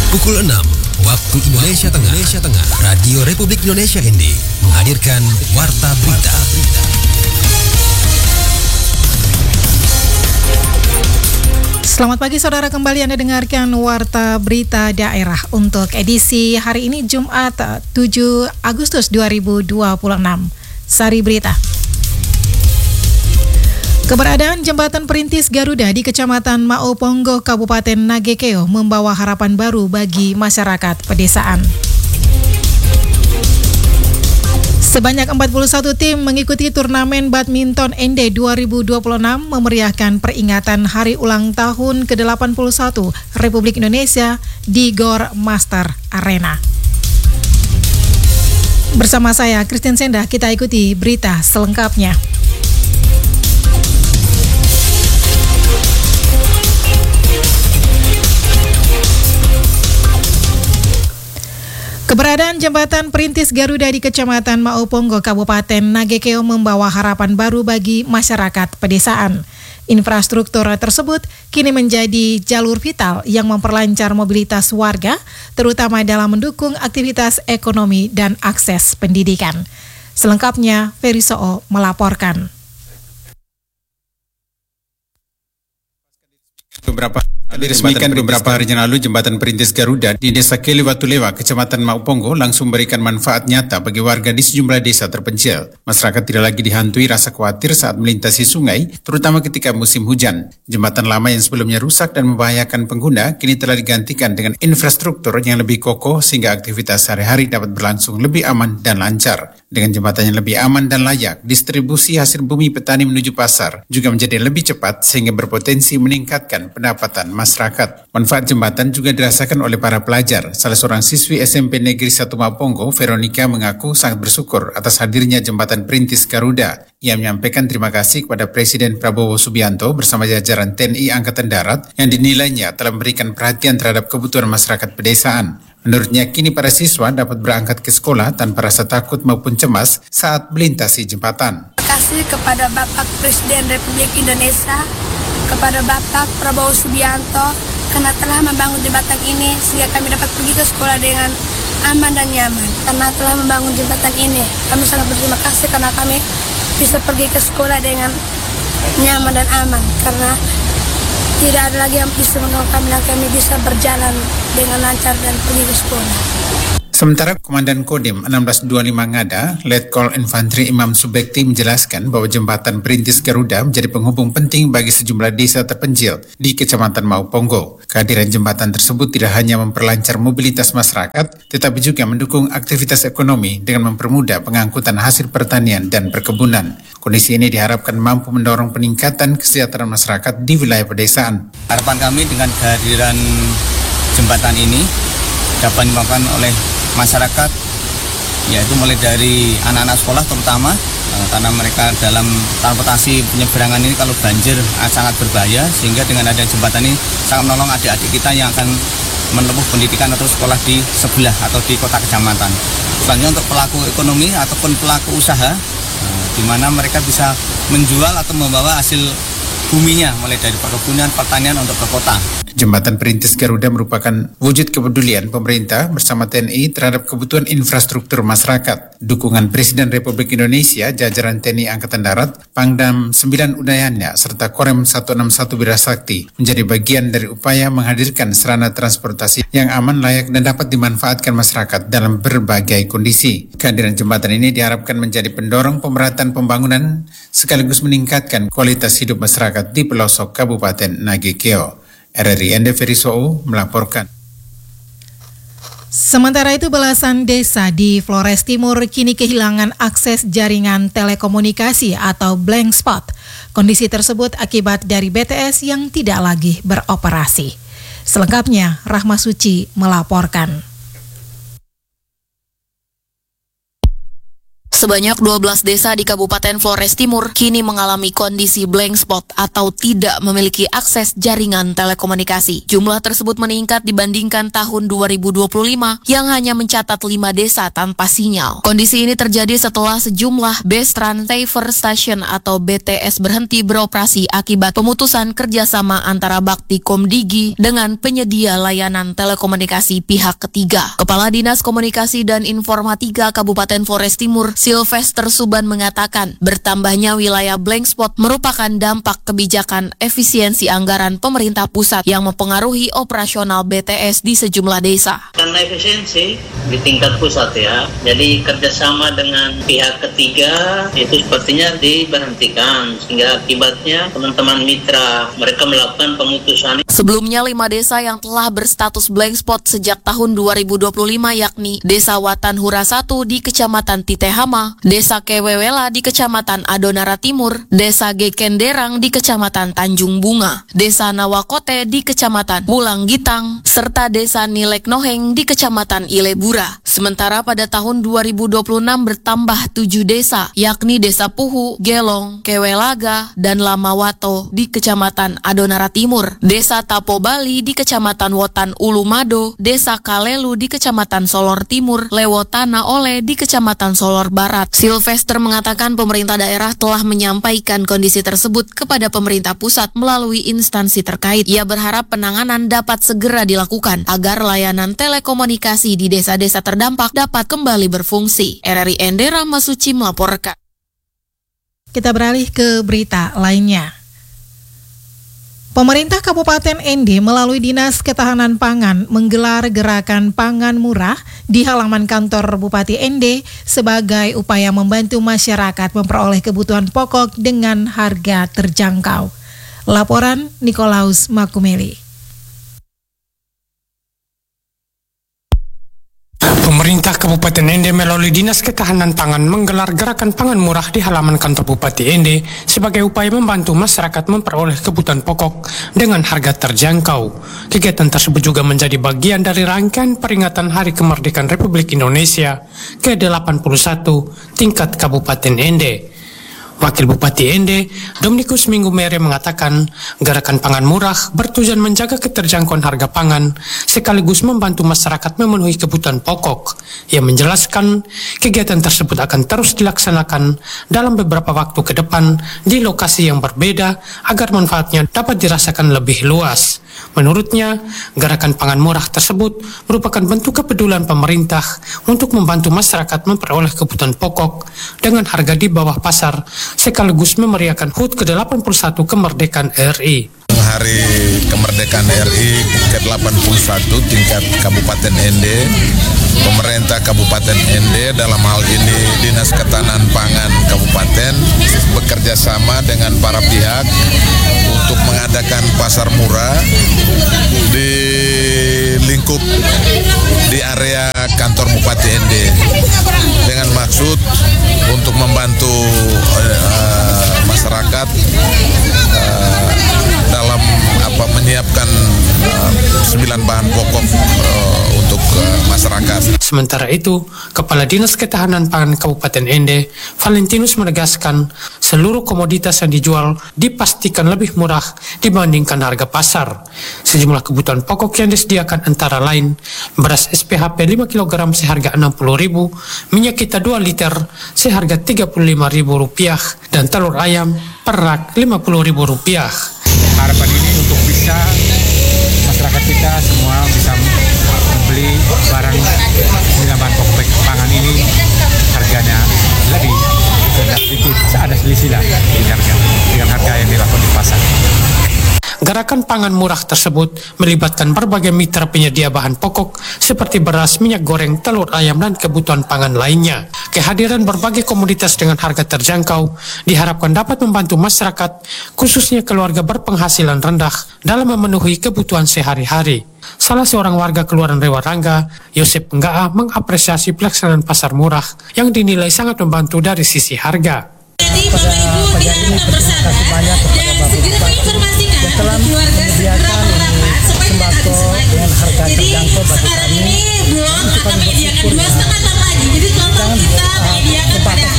Pukul 6 waktu Indonesia Tengah. Radio Republik Indonesia ND menghadirkan Warta Berita. Selamat pagi saudara, kembali Anda dengarkan Warta Berita Daerah untuk edisi hari ini Jumat 7 Agustus 2026. Sari Berita. Keberadaan Jembatan Perintis Garuda di Kecamatan Mauponggo, Kabupaten Nagekeo membawa harapan baru bagi masyarakat pedesaan. Sebanyak 41 tim mengikuti turnamen badminton ND 2026 memeriahkan peringatan Hari Ulang Tahun ke-81 Republik Indonesia di Gor Master Arena. Bersama saya, Christine Senda, kita ikuti berita selengkapnya. Keberadaan Jembatan Perintis Garuda di Kecamatan Mauponggo, Kabupaten Nagekeo membawa harapan baru bagi masyarakat pedesaan. Infrastruktur tersebut kini menjadi jalur vital yang memperlancar mobilitas warga, terutama dalam mendukung aktivitas ekonomi dan akses pendidikan. Selengkapnya, Ferry Soo melaporkan. Diresmikan beberapa hari yang lalu, Jembatan Perintis Garuda di Desa Keli Watulewa, Kecamatan Mauponggo langsung memberikan manfaat nyata bagi warga di sejumlah desa terpencil. Masyarakat tidak lagi dihantui rasa khawatir saat melintasi sungai, terutama ketika musim hujan. Jembatan lama yang sebelumnya rusak dan membahayakan pengguna, kini telah digantikan dengan infrastruktur yang lebih kokoh sehingga aktivitas sehari-hari dapat berlangsung lebih aman dan lancar. Dengan jembatan yang lebih aman dan layak, distribusi hasil bumi petani menuju pasar juga menjadi lebih cepat sehingga berpotensi meningkatkan pendapatan masyarakat. Manfaat jembatan juga dirasakan oleh para pelajar. Salah seorang siswi SMP Negeri 1 Mauponggo, Veronica, mengaku sangat bersyukur atas hadirnya Jembatan Perintis Garuda. Ia menyampaikan terima kasih kepada Presiden Prabowo Subianto bersama jajaran TNI Angkatan Darat yang dinilainya telah memberikan perhatian terhadap kebutuhan masyarakat pedesaan. Menurutnya, kini para siswa dapat berangkat ke sekolah tanpa rasa takut maupun cemas saat melintasi jembatan. Terima kasih kepada Bapak Presiden Republik Indonesia, kepada Bapak Prabowo Subianto, karena telah membangun jembatan ini sehingga kami dapat pergi ke sekolah dengan aman dan nyaman. Karena telah membangun jembatan ini, kami sangat berterima kasih karena kami bisa pergi ke sekolah dengan nyaman dan aman. Karena tidak ada lagi yang bisa mengganggu kami dan kami bisa berjalan dengan lancar dan pergi ke sekolah. Sementara Komandan Kodim 1625 Ngada, Letkol Infantri Imam Subekti menjelaskan bahwa Jembatan Perintis Garuda menjadi penghubung penting bagi sejumlah desa terpencil di Kecamatan Mauponggo. Kehadiran jembatan tersebut tidak hanya memperlancar mobilitas masyarakat, tetapi juga mendukung aktivitas ekonomi dengan mempermudah pengangkutan hasil pertanian dan perkebunan. Kondisi ini diharapkan mampu mendorong peningkatan kesejahteraan masyarakat di wilayah pedesaan. Harapan kami dengan kehadiran jembatan ini dapat dimakan oleh masyarakat, yaitu mulai dari anak-anak sekolah terutama, karena mereka dalam transportasi penyeberangan ini kalau banjir sangat berbahaya, sehingga dengan adanya jembatan ini sangat menolong adik-adik kita yang akan menempuh pendidikan atau sekolah di sebelah atau di kota kecamatan. Selanjutnya untuk pelaku ekonomi ataupun pelaku usaha, di mana mereka bisa menjual atau membawa hasil buminya mulai dari perkebunan, pertanian untuk ke kota. Jembatan Perintis Garuda merupakan wujud kepedulian pemerintah bersama TNI terhadap kebutuhan infrastruktur masyarakat. Dukungan Presiden Republik Indonesia, jajaran TNI Angkatan Darat, Pangdam 9 Udayana, serta Korem 161 Wirasakti menjadi bagian dari upaya menghadirkan sarana transportasi yang aman, layak, dan dapat dimanfaatkan masyarakat dalam berbagai kondisi. Kehadiran jembatan ini diharapkan menjadi pendorong pemerataan pembangunan sekaligus meningkatkan kualitas hidup masyarakat di pelosok Kabupaten Nagekeo. RRI ND Ferry Soo melaporkan. Sementara itu, belasan desa di Flores Timur kini kehilangan akses jaringan telekomunikasi atau blank spot. Kondisi tersebut akibat dari BTS yang tidak lagi beroperasi. Selengkapnya, Rahma Suci melaporkan. Sebanyak 12 desa di Kabupaten Flores Timur kini mengalami kondisi blank spot atau tidak memiliki akses jaringan telekomunikasi. Jumlah tersebut meningkat dibandingkan tahun 2025 yang hanya mencatat 5 desa tanpa sinyal. Kondisi ini terjadi setelah sejumlah Base Transceiver Station atau BTS berhenti beroperasi akibat pemutusan kerjasama antara Bakti Komdigi dengan penyedia layanan telekomunikasi pihak ketiga. Kepala Dinas Komunikasi dan Informatika Kabupaten Flores Timur, Sylvester Suban mengatakan, bertambahnya wilayah blank spot merupakan dampak kebijakan efisiensi anggaran pemerintah pusat yang mempengaruhi operasional BTS di sejumlah desa. Karena efisiensi di tingkat pusat ya, jadi kerjasama dengan pihak ketiga itu sepertinya diberhentikan, sehingga akibatnya teman-teman mitra mereka melakukan pemutusan. Sebelumnya 5 desa yang telah berstatus blank spot sejak tahun 2025 yakni Desa Watan Hura 1 di Kecamatan Titehama, Desa Kewewela di Kecamatan Adonara Timur, Desa Gekenderang di Kecamatan Tanjung Bunga, Desa Nawakote di Kecamatan Wulang Gitang, serta Desa Nilek Noheng di Kecamatan Ilebura. Sementara pada tahun 2026 bertambah 7 desa, yakni Desa Puhu, Gelong, Kewelaga, dan Lamawato di Kecamatan Adonara Timur, Desa Tapo Bali di Kecamatan Wotan Ulumado, Desa Kalelu di Kecamatan Solor Timur, Lewotana Ole di Kecamatan Solor Barat. Sylvester mengatakan pemerintah daerah telah menyampaikan kondisi tersebut kepada pemerintah pusat melalui instansi terkait. Ia berharap penanganan dapat segera dilakukan agar layanan telekomunikasi di desa-desa terdampak dapat kembali berfungsi. RRI Endera Masuci melaporkan. Kita beralih ke berita lainnya. Pemerintah Kabupaten Ende melalui Dinas Ketahanan Pangan menggelar gerakan pangan murah di halaman kantor Bupati Ende sebagai upaya membantu masyarakat memperoleh kebutuhan pokok dengan harga terjangkau. Laporan Nikolaus Makumeli. Pemerintah Kabupaten Ende melalui Dinas Ketahanan Pangan menggelar gerakan pangan murah di halaman kantor Bupati Ende sebagai upaya membantu masyarakat memperoleh kebutuhan pokok dengan harga terjangkau. Kegiatan tersebut juga menjadi bagian dari rangkaian peringatan Hari Kemerdekaan Republik Indonesia ke-81 tingkat Kabupaten Ende. Wakil Bupati Ende, Dominikus Minggu Mere mengatakan, gerakan pangan murah bertujuan menjaga keterjangkauan harga pangan sekaligus membantu masyarakat memenuhi kebutuhan pokok. Ia menjelaskan, kegiatan tersebut akan terus dilaksanakan dalam beberapa waktu ke depan di lokasi yang berbeda agar manfaatnya dapat dirasakan lebih luas. Menurutnya, gerakan pangan murah tersebut merupakan bentuk kepedulian pemerintah untuk membantu masyarakat memperoleh kebutuhan pokok dengan harga di bawah pasar sekaligus memeriahkan HUT ke-81 kemerdekaan RI. Hari Kemerdekaan RI ke-81 tingkat Kabupaten Ende, pemerintah Kabupaten Ende dalam hal ini Dinas Ketahanan Pangan Kabupaten bekerja sama dengan para pihak untuk mengadakan pasar murah di lingkup di area kantor Bupati Ende dengan maksud untuk membantu masyarakat dalam menyiapkan 9 bahan pokok untuk masyarakat. Sementara itu, Kepala Dinas Ketahanan Pangan Kabupaten Ende, Valentinus menegaskan seluruh komoditas yang dijual dipastikan lebih murah dibandingkan harga pasar. Sejumlah kebutuhan pokok yang disediakan antara lain beras SPHP 5 kg seharga Rp60.000, minyak kita 2 liter seharga Rp35.000 dan telur ayam per rak Rp50.000. Harapan ini untuk bisa masyarakat kita semua bisa membeli barang 9 bahan pokok pangan ini harganya lebih sedikit, ada selisih lah dengan harga yang dilakukan di pasar. Gerakan pangan murah tersebut melibatkan berbagai mitra penyedia bahan pokok seperti beras, minyak goreng, telur ayam, dan kebutuhan pangan lainnya. Kehadiran berbagai komoditas dengan harga terjangkau diharapkan dapat membantu masyarakat, khususnya keluarga berpenghasilan rendah, dalam memenuhi kebutuhan sehari-hari. Salah seorang warga Kelurahan Rewarangga, Yosep Nggaa, mengapresiasi pelaksanaan pasar murah yang dinilai sangat membantu dari sisi harga. Jadi Bapak Ibu kita bersama dan segera menginformasikan bagi keluarga segera merapat supaya kita habis lagi. Jadi sekarang ini belum kita menyediakan 2,5 ton lagi. Jadi total kita menyediakan pada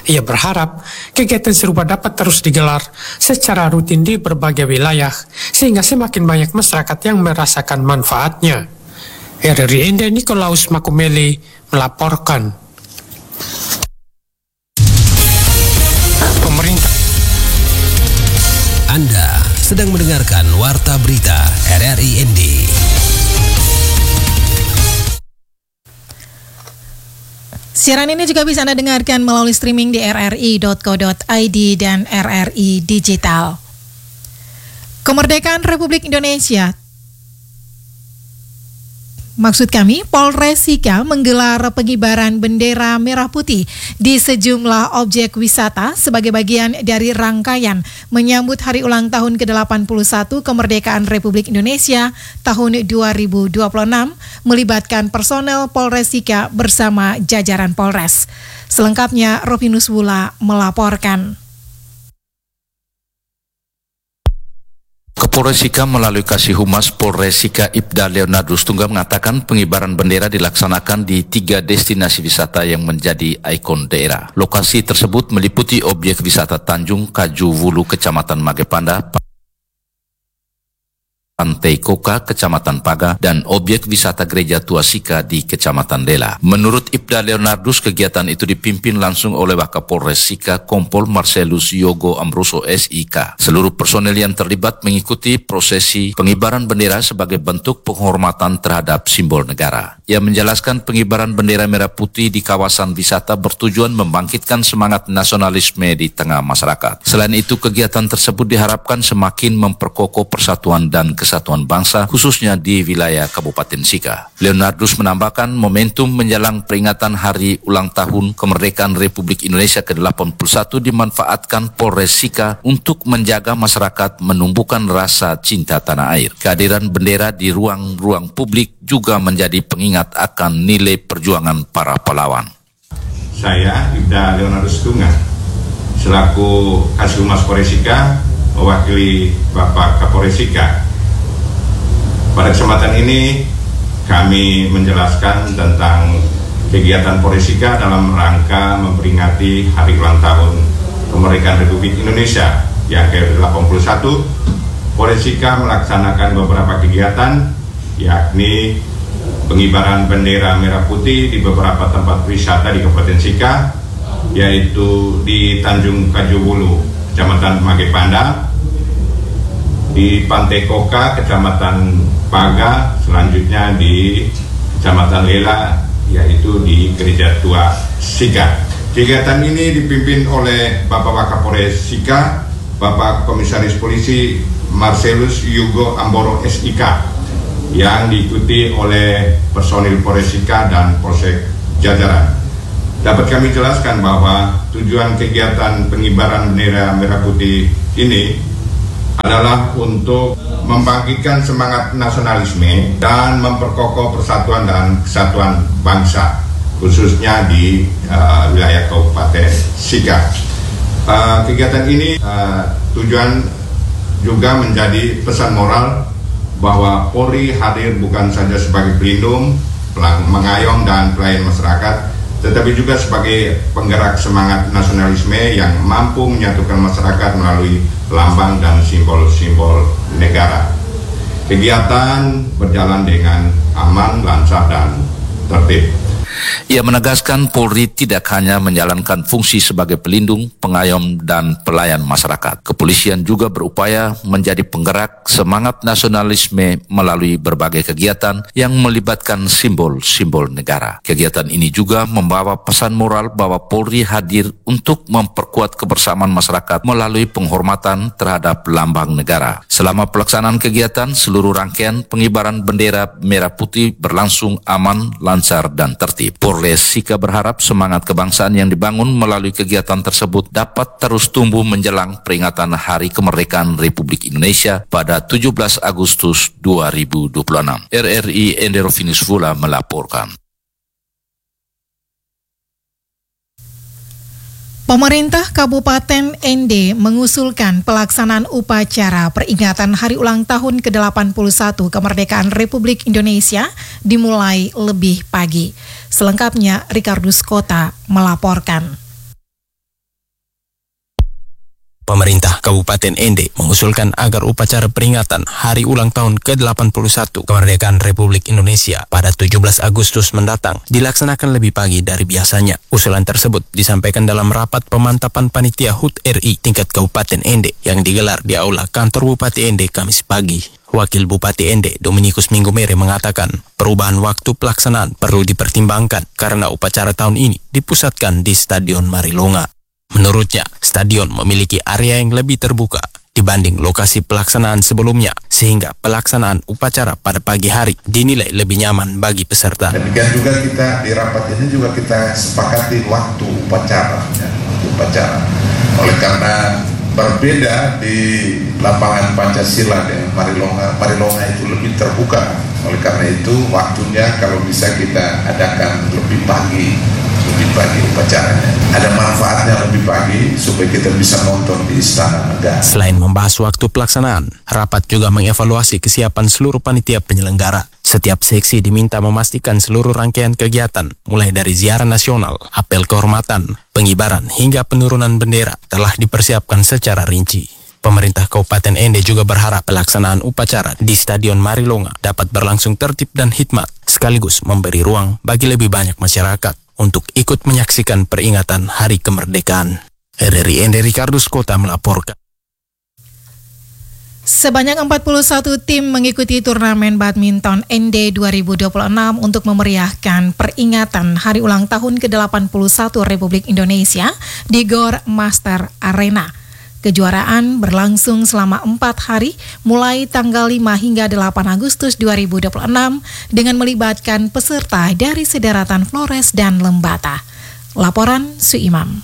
Ia berharap kegiatan serupa dapat terus digelar secara rutin di berbagai wilayah sehingga semakin banyak masyarakat yang merasakan manfaatnya. RRI Ende Nikolaus Makumeli melaporkan. Pemerintah. Anda sedang mendengarkan Warta Berita RRI ND. Siaran ini juga bisa Anda dengarkan melalui streaming di rri.co.id dan RRI Digital. Kemerdekaan Republik Indonesia. Maksud kami, Polres Sika menggelar pengibaran bendera merah putih di sejumlah objek wisata sebagai bagian dari rangkaian menyambut hari ulang tahun ke-81 kemerdekaan Republik Indonesia tahun 2026 melibatkan personel Polres Sika bersama jajaran Polres. Selengkapnya Rovinus Wula melaporkan. Kapolres Sika melalui Kasih Humas Polres Sika Ibda Leonardus Tunggal mengatakan pengibaran bendera dilaksanakan di 3 destinasi wisata yang menjadi ikon daerah. Lokasi tersebut meliputi objek wisata Tanjung Kaju Wulu, Kecamatan Magepanda, Pantai Koka, Kecamatan Paga, dan objek wisata Gereja Tua Sika di Kecamatan Lela. Menurut Ibda Leonardus, kegiatan itu dipimpin langsung oleh Wakapolres Sika Kompol Marcelus Yogo Ambroso SIK. Seluruh personel yang terlibat mengikuti prosesi pengibaran bendera sebagai bentuk penghormatan terhadap simbol negara. Ia menjelaskan pengibaran bendera merah putih di kawasan wisata bertujuan membangkitkan semangat nasionalisme di tengah masyarakat. Selain itu, kegiatan tersebut diharapkan semakin memperkokoh persatuan dan kesatuan bangsa, khususnya di wilayah Kabupaten Sika. Leonardus menambahkan momentum menjelang peringatan hari ulang tahun kemerdekaan Republik Indonesia ke-81 dimanfaatkan Polres Sika untuk menjaga masyarakat menumbuhkan rasa cinta tanah air. Kehadiran bendera di ruang-ruang publik juga menjadi pengingat akan nilai perjuangan para pahlawan. Saya Ibda Leonardus Tunggal selaku Kasih Humas Polres Sika mewakili Bapak Kapolres Sika. Pada kesempatan ini kami menjelaskan tentang kegiatan Polres Sika dalam rangka memperingati hari ulang tahun kemerdekaan Republik Indonesia yang ke-81. Polres Sika melaksanakan beberapa kegiatan, yakni pengibaran bendera merah putih di beberapa tempat wisata di Kabupaten Sika, yaitu di Tanjung Kaju Wulu, Kecamatan Magepanda, di Pantai Koka, Kecamatan Paga, selanjutnya di Kecamatan Lela, yaitu di Gereja Tua Sika. Kegiatan ini dipimpin oleh Bapak Wakapolres Sika, Bapak Komisaris Polisi Marcelus Yogo Amboro SIK, yang diikuti oleh personil Polres Sika dan Polsek jajaran. Dapat kami jelaskan bahwa tujuan kegiatan pengibaran bendera merah putih ini adalah untuk membangkitkan semangat nasionalisme dan memperkokoh persatuan dan kesatuan bangsa, khususnya di wilayah Kabupaten Sika. Kegiatan ini tujuan juga menjadi pesan moral bahwa Polri hadir bukan saja sebagai pelindung, mengayom dan pelayan masyarakat, tetapi juga sebagai penggerak semangat nasionalisme yang mampu menyatukan masyarakat melalui lambang dan simbol-simbol negara. Kegiatan berjalan dengan aman, lancar, dan tertib. Ia menegaskan Polri tidak hanya menjalankan fungsi sebagai pelindung, pengayom, dan pelayan masyarakat. Kepolisian juga berupaya menjadi penggerak semangat nasionalisme melalui berbagai kegiatan yang melibatkan simbol-simbol negara. Kegiatan ini juga membawa pesan moral bahwa Polri hadir untuk memperkuat kebersamaan masyarakat melalui penghormatan terhadap lambang negara. Selama pelaksanaan kegiatan, seluruh rangkaian pengibaran bendera merah putih berlangsung aman, lancar, dan tertib. Polres Sika berharap semangat kebangsaan yang dibangun melalui kegiatan tersebut dapat terus tumbuh menjelang peringatan Hari Kemerdekaan Republik Indonesia pada 17 Agustus 2026. RRI Ende Rovinus Wula melaporkan. Pemerintah Kabupaten Ende mengusulkan pelaksanaan upacara peringatan Hari Ulang Tahun ke-81 Kemerdekaan Republik Indonesia dimulai lebih pagi. Selengkapnya, Ricardus Kota melaporkan. Pemerintah Kabupaten Ende mengusulkan agar upacara peringatan Hari Ulang Tahun ke-81 Kemerdekaan Republik Indonesia pada 17 Agustus mendatang dilaksanakan lebih pagi dari biasanya. Usulan tersebut disampaikan dalam rapat pemantapan panitia HUT RI tingkat Kabupaten Ende yang digelar di Aula Kantor Bupati Ende Kamis pagi. Wakil Bupati Ende, Dominikus Minggu Mere, mengatakan perubahan waktu pelaksanaan perlu dipertimbangkan karena upacara tahun ini dipusatkan di Stadion Marilonga. Menurutnya, stadion memiliki area yang lebih terbuka dibanding lokasi pelaksanaan sebelumnya, sehingga pelaksanaan upacara pada pagi hari dinilai lebih nyaman bagi peserta. Demikian juga kita di rapat ini juga kita sepakati waktu upacara. Oleh karena berbeda di lapangan Pancasila dengan Marilonga itu lebih terbuka. Oleh karena itu waktunya kalau bisa kita adakan lebih pagi upacaranya. Ada manfaatnya lebih pagi supaya kita bisa nonton di Istana Negara. Selain membahas waktu pelaksanaan, rapat juga mengevaluasi kesiapan seluruh panitia penyelenggara. Setiap seksi diminta memastikan seluruh rangkaian kegiatan, mulai dari ziarah nasional, apel kehormatan, pengibaran, hingga penurunan bendera telah dipersiapkan secara rinci. Pemerintah Kabupaten Ende juga berharap pelaksanaan upacara di Stadion Marilonga dapat berlangsung tertib dan hikmat, sekaligus memberi ruang bagi lebih banyak masyarakat untuk ikut menyaksikan peringatan Hari Kemerdekaan. RRI Ende Ricardus Kota melaporkan. Sebanyak 41 tim mengikuti turnamen badminton ND 2026 untuk memeriahkan peringatan Hari Ulang Tahun ke-81 Republik Indonesia di GOR Master Arena. Kejuaraan berlangsung selama 4 hari, mulai tanggal 5 hingga 8 Agustus 2026 dengan melibatkan peserta dari Sederatan Flores dan Lembata. Laporan Suimam.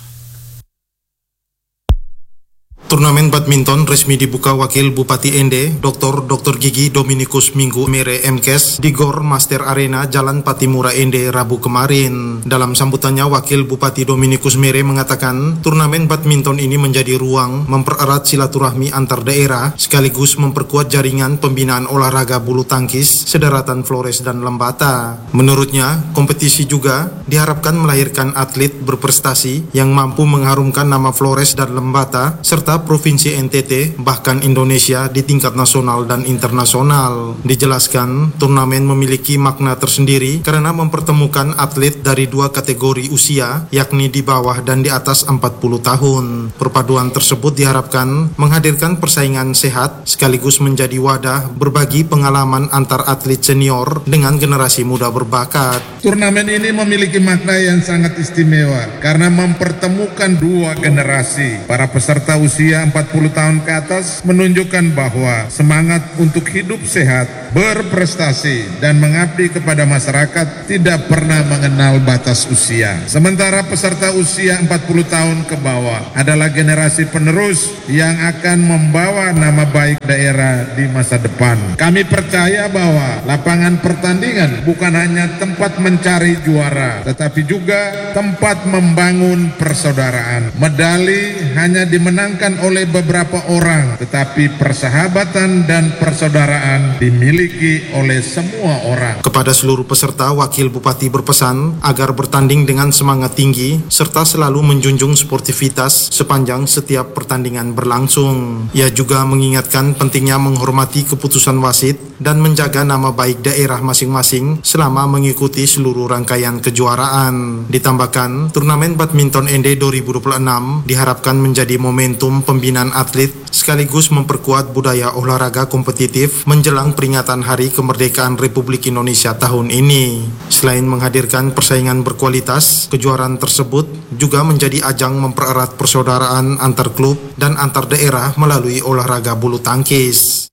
Turnamen badminton resmi dibuka Wakil Bupati Ende, Dr. Gigi Dominikus Minggu Mere MKes di GOR Master Arena Jalan Patimura Ende Rabu kemarin. Dalam sambutannya, Wakil Bupati Dominikus Mere mengatakan turnamen badminton ini menjadi ruang mempererat silaturahmi antar daerah sekaligus memperkuat jaringan pembinaan olahraga bulu tangkis Sederatan Flores dan Lembata. Menurutnya, kompetisi juga diharapkan melahirkan atlet berprestasi yang mampu mengharumkan nama Flores dan Lembata serta Provinsi NTT bahkan Indonesia di tingkat nasional dan internasional. Dijelaskan, turnamen memiliki makna tersendiri karena mempertemukan atlet dari 2 kategori usia, yakni di bawah dan di atas 40 tahun. Perpaduan tersebut diharapkan menghadirkan persaingan sehat sekaligus menjadi wadah berbagi pengalaman antar atlet senior dengan generasi muda berbakat. Turnamen ini memiliki makna yang sangat istimewa karena mempertemukan 2 generasi. Para peserta usia 40 tahun ke atas menunjukkan bahwa semangat untuk hidup sehat, berprestasi, dan mengabdi kepada masyarakat tidak pernah mengenal batas usia. Sementara peserta usia 40 tahun ke bawah adalah generasi penerus yang akan membawa nama baik daerah di masa depan. Kami percaya bahwa lapangan pertandingan bukan hanya tempat mencari juara, tetapi juga tempat membangun persaudaraan. Medali hanya dimenangkan oleh beberapa orang, tetapi persahabatan dan persaudaraan dimiliki oleh semua orang. Kepada seluruh peserta, Wakil Bupati berpesan agar bertanding dengan semangat tinggi serta selalu menjunjung sportivitas sepanjang setiap pertandingan berlangsung. Ia juga mengingatkan pentingnya menghormati keputusan wasit dan menjaga nama baik daerah masing-masing selama mengikuti seluruh rangkaian kejuaraan. Ditambahkan, turnamen badminton ND 2026 diharapkan menjadi momentum pembinaan atlet sekaligus memperkuat budaya olahraga kompetitif menjelang peringatan Hari Kemerdekaan Republik Indonesia tahun ini. Selain menghadirkan persaingan berkualitas, kejuaraan tersebut juga menjadi ajang mempererat persaudaraan antar klub dan antar daerah melalui olahraga bulu tangkis.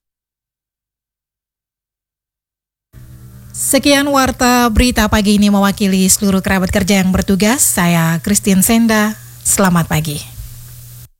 Sekian warta berita pagi ini mewakili seluruh kerabat kerja yang bertugas. Saya Christine Senda. Selamat pagi.